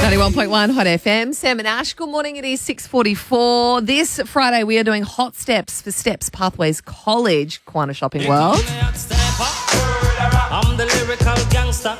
91.1 Hot FM. Sam and Ash, good morning. It is 6:44. This Friday we are doing Hot Steps for Steps Pathways College, Kiwana Shopping World. I'm the lyrical gangster.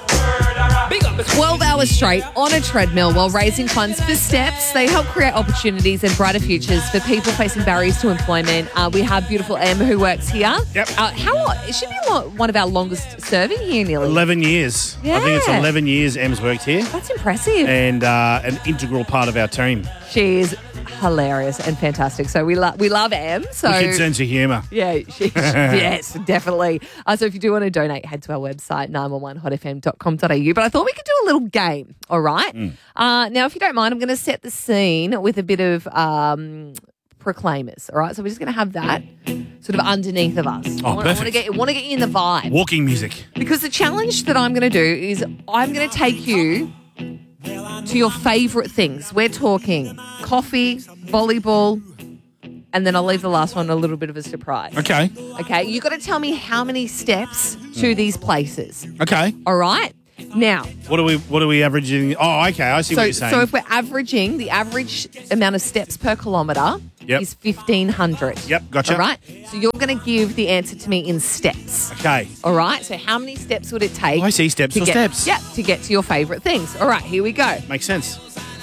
12 hours straight on a treadmill while raising funds for Steps. They help create opportunities and brighter futures for people facing barriers to employment. We have beautiful Em who works here. Yep. How long? It should be one of our longest serving here nearly. 11 years. Yeah. I think it's 11 years Em's worked here. That's impressive. And an integral part of our team. She is hilarious and fantastic. So we love Em. So Wicked sense of humour. yeah, yes, definitely. So if you do want to donate, head to our website, 911hotfm.com.au. But I thought we could do a little game, all right? Now, if you don't mind, I'm going to set the scene with a bit of proclaimers, all right? So we're just going to have that sort of underneath of us. Oh, I want to get you in the vibe. Walking music. Because the challenge that I'm going to do is I'm going to take you to your favourite things. We're talking coffee, volleyball, and then I'll leave the last one a little bit of a surprise. Okay. Okay, you got to tell me how many steps to these places. Okay. All right? Now, What are we averaging? Oh, okay. I see what you're saying. so if we're averaging, the average amount of steps per kilometre Yep. is 1,500. Yep, gotcha. All right? So you're going to give the answer to me in steps. Okay. All right? So how many steps would it take? Oh, I see. Steps to or get, steps. Yeah, to get to your favourite things. All right, here we go. Makes sense.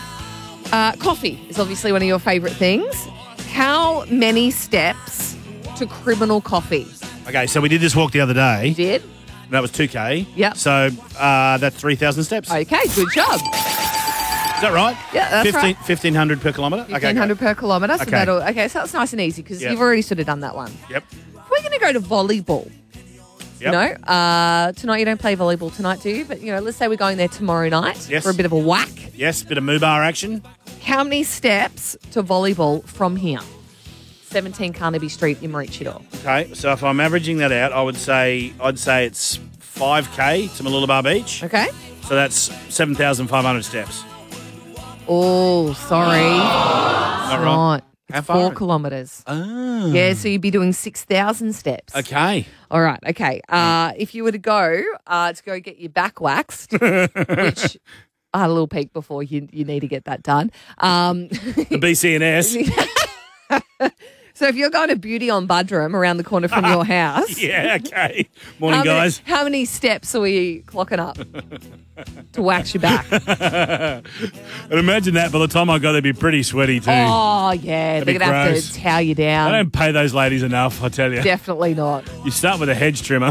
Coffee is obviously one of your favourite things. How many steps to criminal coffee? Okay, so we did this walk the other day. Did? That was 2K. Yep. So that's 3,000 steps. Okay, good job. Is that right? Yeah, that's right. 1,500 per kilometre? 1,500 per kilometre. So Okay. so that's nice and easy because Yep. you've already sort of done that one. Yep. We're going to go to volleyball. Yep. No, tonight you don't play volleyball tonight, do you? But, let's say we're going there tomorrow night Yes. for a bit of a whack. Yes, bit of Mubar action. How many steps to volleyball from here? 17 Carnaby Street in Maroochydore. Okay, so if I'm averaging that out, I'd say it's 5K to Mooloolaba Beach. Okay. So that's 7,500 steps. Oh, sorry. Not right. Not. How It's far? 4 kilometres. Oh. Yeah, so you'd be doing 6,000 steps. Okay. All right, okay. If you were to go get your back waxed, which I had a little peek before, you need to get that done. The BCNS. So if you're going to Beauty on Budrum around the corner from your house, Yeah, okay. Morning, guys. how many steps are we clocking up to wax your back? And imagine that by the time I go, they'd be pretty sweaty too. Oh, yeah. That'd They're be going to have gross. to towel you I down. don't pay those ladies enough, I tell you. Definitely not. You start with a hedge trimmer.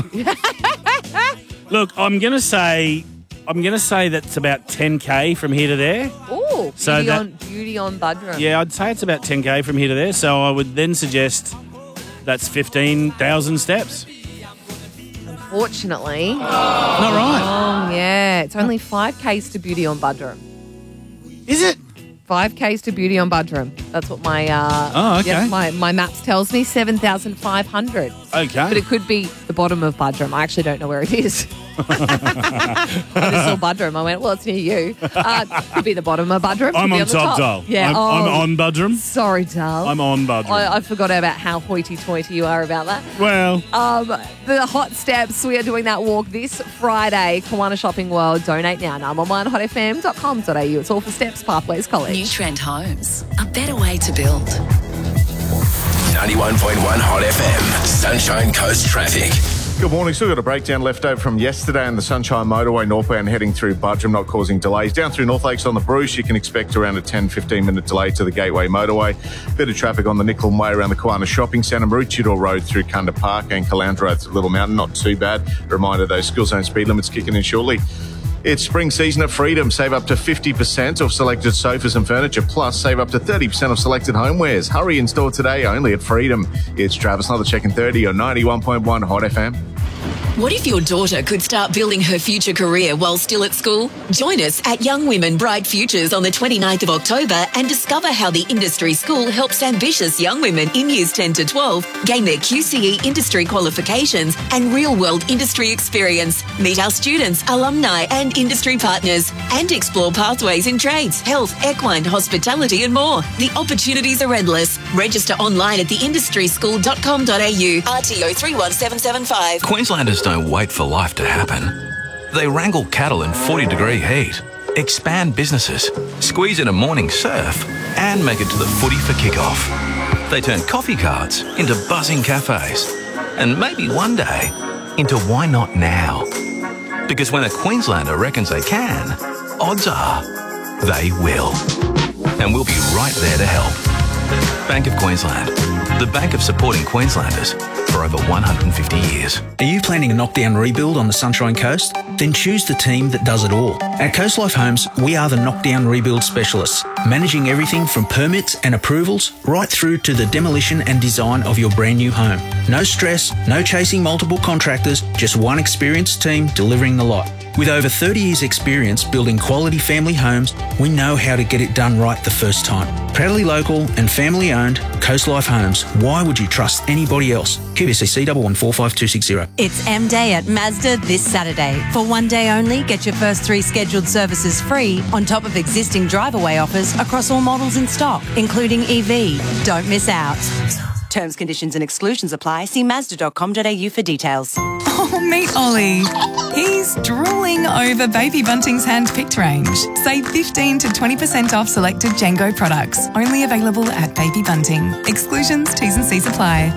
Look, I'm gonna say that's about 10K from here to there. Oh, So Beauty on Budrum. Yeah, I'd say it's about 10K from here to there. So I would then suggest that's 15,000 steps. Unfortunately. Not right. Oh, yeah. It's only 5Ks to Beauty on Budrum. Is it? 5Ks to Beauty on Budrum. That's what my okay. yes, my maps tells me. 7,500. Okay. But it could be the bottom of Budrum. I actually don't know where it is. I just saw Budrum. I went, well, it's near you. Could be the bottom of Budrum. I'm could be on the top, doll. Yeah. I'm on Budrum. Sorry, Dal. I'm on Budrum. I forgot about how hoity-toity you are about that. Well, The Hot Steps, we are doing that walk this Friday. Kiwana Shopping World. Donate now. 911hotfm.com.au. It's all for Steps Pathways College. New Trend Homes, a better way to build. 91.1 Hot FM, Sunshine Coast traffic. Good morning. Still got a breakdown left over from yesterday on the Sunshine Motorway northbound heading through Budrum, not causing delays. Down through North Lakes on the Bruce, you can expect around a 10-15 minute delay to the Gateway Motorway. Bit of traffic on the Nicholm Way around the Kiwana Shopping Centre, Maroochydore Road through Kunda Park and Caloundra Road to Little Mountain. Not too bad. Reminder, those school zone speed limits kicking in shortly. It's spring season at Freedom. Save up to 50% off selected sofas and furniture, plus save up to 30% off selected homewares. Hurry in store today only at Freedom. It's Travis Another Check in 30 on 91.1 Hot FM. What if your daughter could start building her future career while still at school? Join us at Young Women Bright Futures on the 29th of October and discover how the industry school helps ambitious young women in years 10 to 12 gain their QCE industry qualifications and real-world industry experience. Meet our students, alumni and industry partners and explore pathways in trades, health, equine, hospitality and more. The opportunities are endless. Register online at theindustryschool.com.au. RTO 31775. Queenslanders don't wait for life to happen. They wrangle cattle in 40-degree heat. expand businesses, squeeze in a morning surf, and make it to the footy for kickoff. They turn coffee carts into buzzing cafes, and maybe one day into why not now? Because when a Queenslander reckons they can, odds are they will. And we'll be right there to help. Bank of Queensland, the bank of supporting Queenslanders for over 150 years. Are you planning a knockdown rebuild on the Sunshine Coast? Then choose the team that does it all. At Coast Life Homes, we are the knockdown rebuild specialists, managing everything from permits and approvals right through to the demolition and design of your brand new home. No stress, no chasing multiple contractors, just one experienced team delivering the lot. With over 30 years' experience building quality family homes, we know how to get it done right the first time. Proudly local and family owned, Coast Life Homes. Why would you trust anybody else? QBCC 1145 It's M Day at Mazda this Saturday. For one day only, get your first 3 scheduled services free on top of existing drive-away offers across all models in stock, including EV. Don't miss out. Terms, conditions and exclusions apply. See Mazda.com.au for details. Oh, meet Ollie. He's drooling over Baby Bunting's hand-picked range. Save 15 to 20% off selected Django products. Only available at Baby Bunting. Exclusions, T's and C's apply.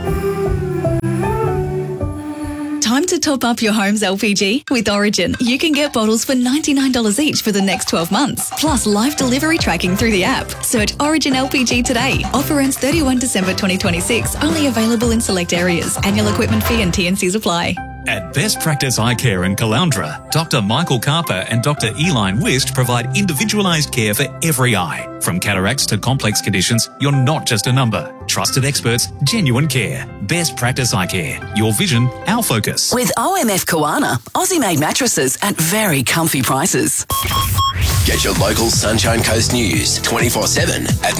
Time to top up your home's LPG? With Origin, you can get bottles for $99 each for the next 12 months. Plus live delivery tracking through the app. Search Origin LPG today. Offer ends 31 December 2026. Only available in select areas. Annual equipment fee and T&Cs apply. At Best Practice Eye Care in Caloundra, Dr. Michael Carper and Dr. Eline Wist provide individualised care for every eye. From cataracts to complex conditions, you're not just a number. Trusted experts, genuine care. Best Practice Eye Care. Your vision, our focus. With OMF Koana, Aussie-made mattresses at very comfy prices. Get your local Sunshine Coast news 24/7 at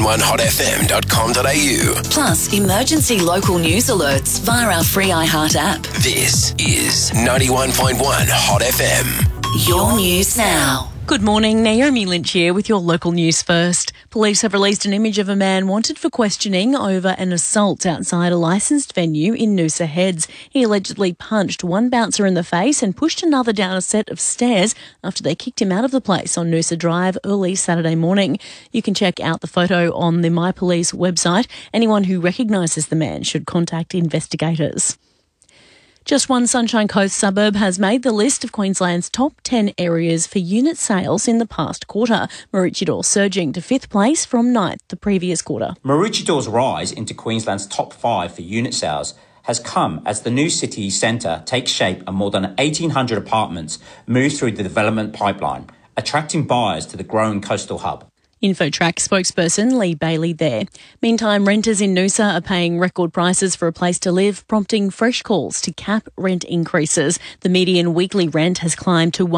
911hotfm.com.au. Plus, emergency local news alerts via our free iHeart app. This is 91.1 Hot FM. Your news now. Good morning, Naomi Lynch here with your local news first. Police have released an image of a man wanted for questioning over an assault outside a licensed venue in Noosa Heads. He allegedly punched one bouncer in the face and pushed another down a set of stairs after they kicked him out of the place on Noosa Drive early Saturday morning. You can check out the photo on the My Police website. Anyone who recognises the man should contact investigators. Just one Sunshine Coast suburb has made the list of Queensland's top 10 areas for unit sales in the past quarter. Maroochydore surging to 5th place from 9th the previous quarter. Maroochydor's rise into Queensland's top 5 for unit sales has come as the new city centre takes shape and more than 1,800 apartments move through the development pipeline, attracting buyers to the growing coastal hub. Infotrack spokesperson Lee Bailey there. Meantime, renters in Noosa are paying record prices for a place to live, prompting fresh calls to cap rent increases. The median weekly rent has climbed to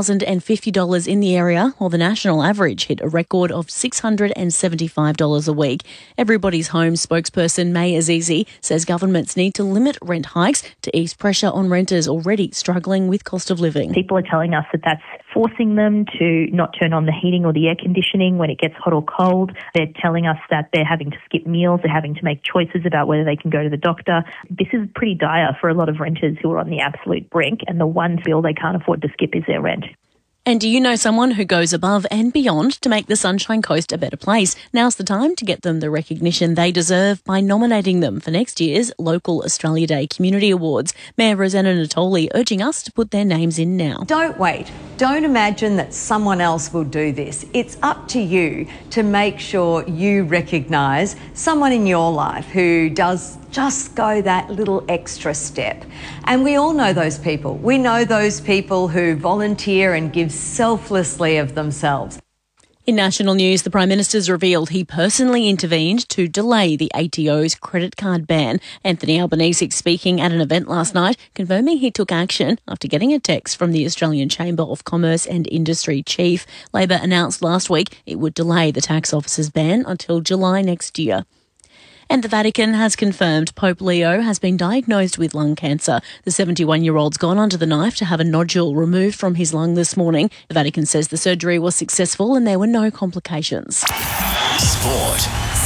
$1,050 in the area, while the national average hit a record of $675 a week. Everybody's Home spokesperson May Azizi says governments need to limit rent hikes to ease pressure on renters already struggling with cost of living. People are telling us that that's forcing them to not turn on the heating or the air conditioning when it gets hot or cold. They're telling us that they're having to skip meals. They're having to make choices about whether they can go to the doctor. This is pretty dire for a lot of renters who are on the absolute brink, and the one bill they can't afford to skip is their rent. And do you know someone who goes above and beyond to make the Sunshine Coast a better place? Now's the time to get them the recognition they deserve by nominating them for next year's local Australia Day Community Awards. Mayor Rosanna Natoli urging us to put their names in now. Don't wait. Don't imagine that someone else will do this. It's up to you to make sure you recognise someone in your life who does just go that little extra step. And we all know those people. We know those people who volunteer and give selflessly of themselves. In national news, the Prime Minister's revealed he personally intervened to delay the ATO's credit card ban. Anthony Albanese speaking at an event last night, confirming he took action after getting a text from the Australian Chamber of Commerce and Industry chief. Labor announced last week it would delay the tax office's ban until July next year. And the Vatican has confirmed Pope Leo has been diagnosed with lung cancer. The 71-year-old's gone under the knife to have a nodule removed from his lung this morning. The Vatican says the surgery was successful and there were no complications. Sport.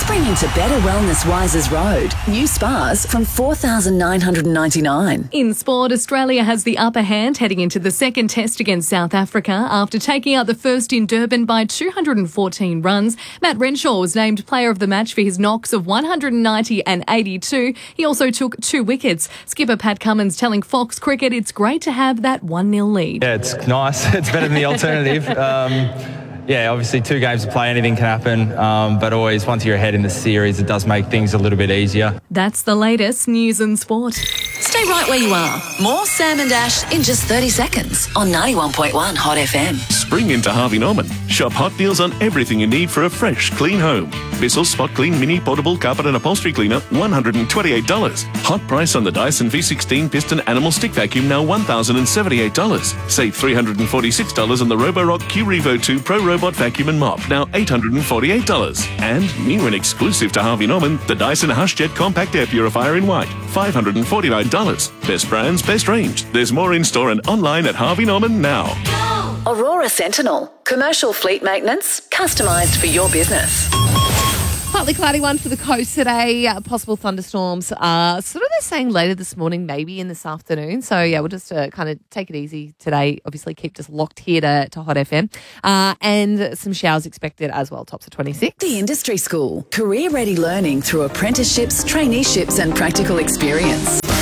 Spring into better wellness Wisers Road. New spas from $4,999. In sport, Australia has the upper hand heading into the second test against South Africa after taking out the first in Durban by 214 runs. Matt Renshaw was named player of the match for his knocks of 190 and 82. He also took 2 wickets. Skipper Pat Cummins telling Fox Cricket it's great to have that 1-0 lead. Yeah, it's nice. It's better than the alternative. Yeah, obviously 2 games to play, anything can happen. But always, once you're ahead in the series, it does make things a little bit easier. That's the latest news and sport. Stay right where you are. More Sam and Ash in just 30 seconds on 91.1 Hot FM. Spring into Harvey Norman. Shop hot deals on everything you need for a fresh, clean home. Bissell Spot Clean Mini Portable Carpet and Upholstery Cleaner, $128. Hot price on the Dyson V16 Piston Animal Stick Vacuum, now $1,078. Save $346 on the Roborock Q-Revo 2 Pro Robot Vacuum and Mop, now $848. And new and exclusive to Harvey Norman, the Dyson HushJet Compact Air Purifier in white, $549. Best brands, best range. There's more in store and online at Harvey Norman now. Aurora Sentinel. Commercial fleet maintenance, customised for your business. Partly cloudy one for the coast today. Possible thunderstorms. Sort of they're saying later this morning, maybe in this afternoon. So, yeah, we'll just kind of take it easy today. Obviously, keep just locked here to Hot FM. And some showers expected as well. Tops of 26. The Industry School. Career-ready learning through apprenticeships, traineeships and practical experience.